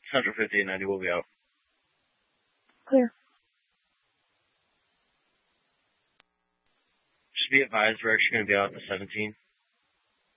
Central 5890 will be out. Clear. Just be advised, we're actually going to be out at the 17.